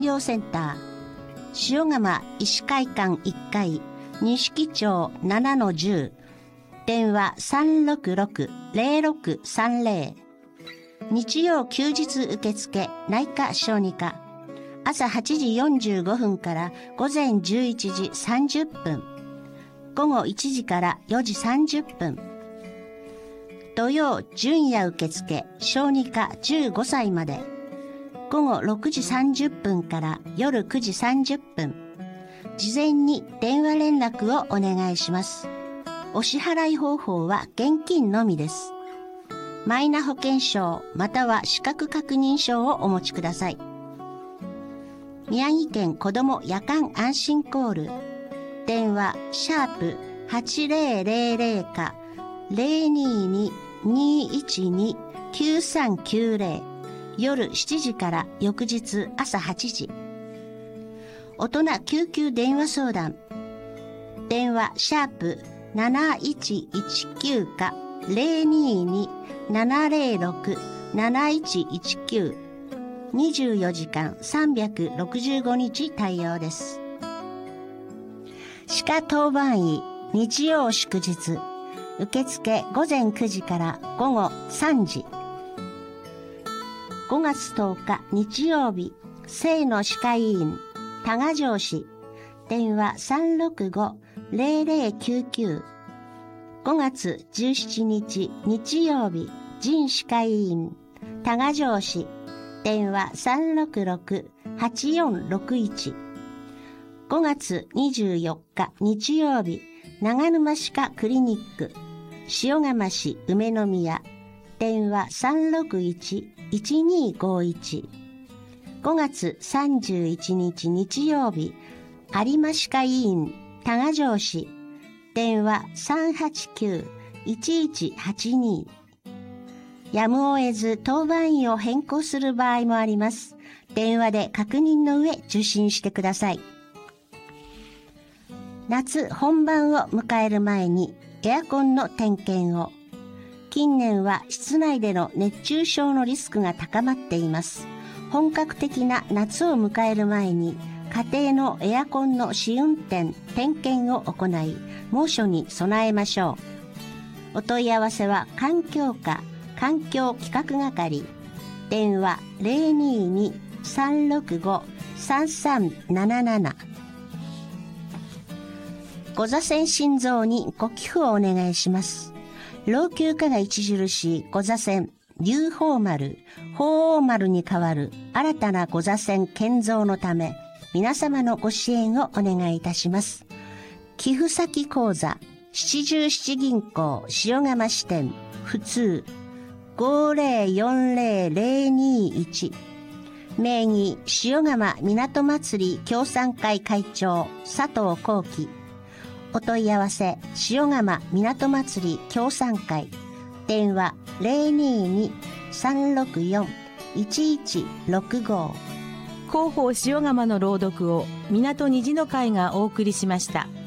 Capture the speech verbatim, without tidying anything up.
用センター塩釜医師会館いっかい錦町 ななのじゅう 電話 さんろくろく ゼロろくさんゼロ 日曜休日受付内科小児科朝はちじよんじゅうごふんから午前じゅういちじさんじゅっぷん午後いちじからよじさんじゅっぷん土曜準夜受付小児科じゅうごさいまで午後ろくじさんじゅっぷんから夜くじさんじゅっぷん事前に電話連絡をお願いします。お支払い方法は現金のみです。マイナ保険証または資格確認書をお持ちください。宮城県子ども夜間安心コール電話シャープはちぜろぜろぜろか ゼロにーにーにーいちにーきゅうさんきゅうゼロ夜しちじから翌日朝はちじ大人救急電話相談電話シャープなないちいちきゅうか ゼロにーにーななゼロろく なないちいちきゅうにじゅうよじかんさんびゃくろくじゅうごにち対応です。歯科当番医日曜祝日受付午前くじから午後さんじごがつとおか日曜日清野歯科医院多賀城市電話 さんろくご ゼロゼロきゅうきゅう ごがつじゅうしちにち日曜日腎歯科医院多賀城市電話 さんろくろく はちよんろくいち ごがつにじゅうよっか日曜日長沼歯科クリニック塩釜市梅の宮電話 さんろくいち いちにごいち ごがつさんじゅういちにち日曜日有馬歯科医院多賀城市電話 さんはちきゅう いちいちはちに やむを得ず当番医を変更する場合もあります。電話で確認の上受診してください。夏本番を迎える前にエアコンの点検を。近年は室内での熱中症のリスクが高まっています。本格的な夏を迎える前に家庭のエアコンの試運転点検を行い猛暑に備えましょう。お問い合わせは環境課環境企画係電話 ゼロにーに さんろくご さんさんなななな ご座線心臓にご寄付をお願いします。老朽化が著しいご座線龍鳳丸鳳凰丸に代わる新たなご座線建造のため皆様のご支援をお願いいたします。寄付先口座七十七銀行塩釜支店普通ごゼロよんゼロゼロにいち名義塩釜港祭り協賛会会長佐藤幸喜お問い合わせ塩釜港祭り協賛会電話 ゼロにーに さんろくよん いちいちろくご広報塩釜の朗読を港虹の会がお送りしました。